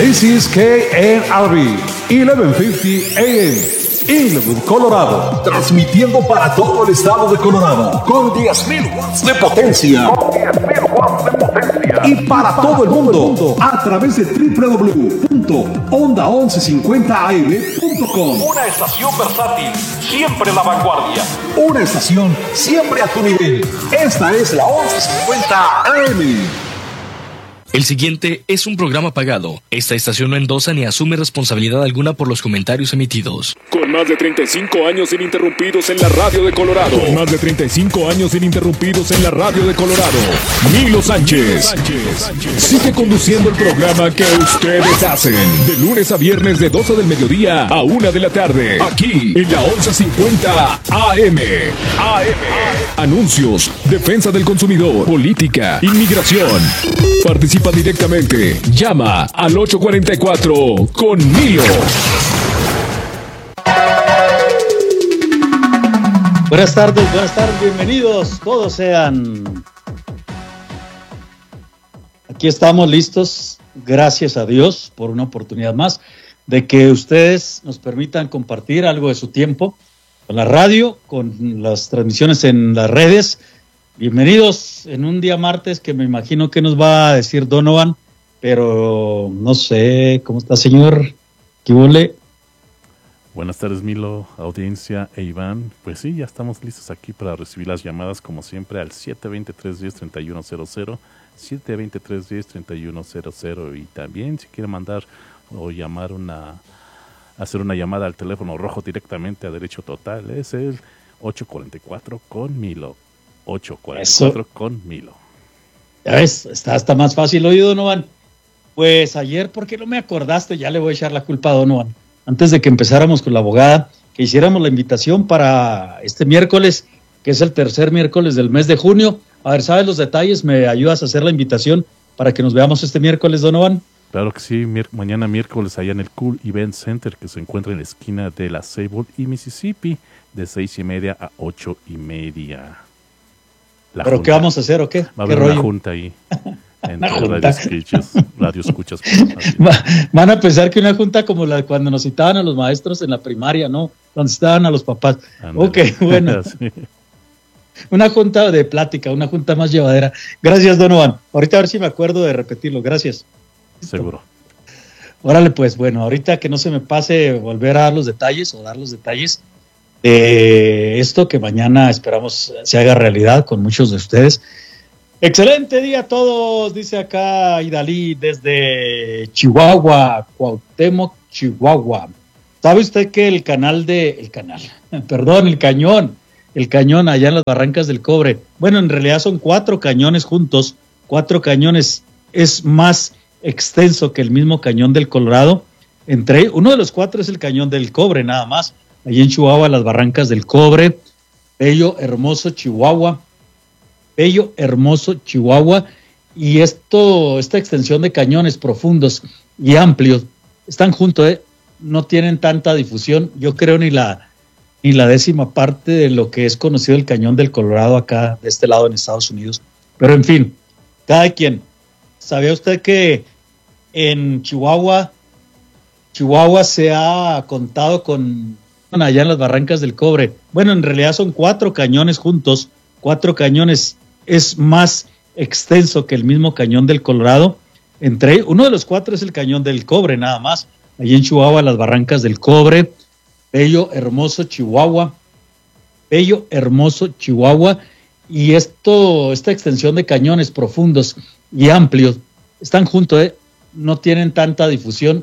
This is KNRB 1150 AM. Inwood, Colorado, transmitiendo para todo el estado de Colorado con 10,000 watts de potencia. Y para todo el mundo a través de www.onda1150am.com. Una estación versátil, siempre en la vanguardia. Una estación siempre a tu nivel. Esta es la 1150 AM. El siguiente es un programa pagado. Esta estación no endosa ni asume responsabilidad alguna por los comentarios emitidos. Con más de 35 años ininterrumpidos en la radio de Colorado. Con más de 35 años ininterrumpidos en la radio de Colorado. Milo Sánchez. Sigue conduciendo el programa que ustedes hacen. De lunes a viernes de 12 del mediodía a 1 de la tarde. Aquí en la 1150 AM. Anuncios, defensa del consumidor, política, inmigración. Participa directamente. Llama al 844 con Milo. Buenas tardes, bienvenidos. Todos sean. Aquí estamos listos, gracias a Dios, por una oportunidad más de que ustedes nos permitan compartir algo de su tiempo con la radio, con las transmisiones en las redes. Bienvenidos en un día martes que me imagino que nos va a decir Donovan, pero no sé, ¿cómo está, señor? ¿Qué huele? Buenas tardes, Milo, audiencia e Iván. Pues sí, ya estamos listos aquí para recibir las llamadas, como siempre, al 720-310-3100, 720-310-3100, y también si quiere mandar o llamar hacer una llamada al teléfono rojo directamente a Derecho Total, es el 844 con Milo. 844 Eso. Con Milo. Ya ves, está más fácil hoy, Donovan. Pues ayer, ¿por qué no me acordaste? Ya le voy a echar la culpa a Donovan. Antes de que empezáramos con la abogada, que hiciéramos la invitación para este miércoles, que es el tercer miércoles del mes de junio. A ver, ¿sabes los detalles? ¿Me ayudas a hacer la invitación para que nos veamos este miércoles, Donovan? Claro que sí, mañana miércoles allá en el Cool Event Center, que se encuentra en la esquina de la Sable y Mississippi, de 6:30 a 8:30. ¿Pero junta. ¿Qué vamos a hacer o qué? Va a haber una junta ahí. Entre radio escuchas. Van a pensar que una junta como la cuando nos citaban a los maestros en la primaria, ¿no? Donde citaban a los papás. Andale. Ok, bueno. Sí. Una junta de plática, una junta más llevadera. Gracias, Donovan. Ahorita a ver si me acuerdo de repetirlo. Gracias. Seguro. Órale, pues, bueno, ahorita que no se me pase volver a dar los detalles de esto que mañana esperamos se haga realidad con muchos de ustedes. Excelente día a todos, dice acá Idalí desde Chihuahua, Cuauhtémoc, Chihuahua. ¿Sabe usted que el cañón allá en las Barrancas del Cobre, bueno, en realidad son 4 cañones juntos, 4 cañones, es más extenso que el mismo cañón del Colorado? Uno de los 4 es el cañón del Cobre nada más, allí en Chihuahua, las Barrancas del Cobre, bello, hermoso Chihuahua, y esta extensión de cañones profundos y amplios, están juntos, no tienen tanta difusión, yo creo ni la 10ª parte de lo que es conocido el cañón del Colorado acá, de este lado en Estados Unidos, pero en fin, cada quien. ¿Sabía usted que en Chihuahua se ha contado con allá en las Barrancas del Cobre? Bueno, en realidad son 4 cañones juntos, 4 cañones, es más extenso que el mismo cañón del Colorado. Uno de los 4 es el cañón del Cobre nada más, allí en Chihuahua, las Barrancas del Cobre, bello, hermoso Chihuahua, y esta extensión de cañones profundos y amplios, están juntos, no tienen tanta difusión,